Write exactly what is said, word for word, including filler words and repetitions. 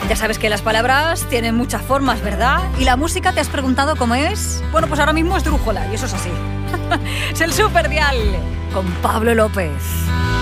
Ya sabes que las palabras tienen muchas formas, ¿verdad? ¿Y la música te has preguntado cómo es? Bueno, pues ahora mismo es drújola, y eso es así. Es el Superdial con Pablo López.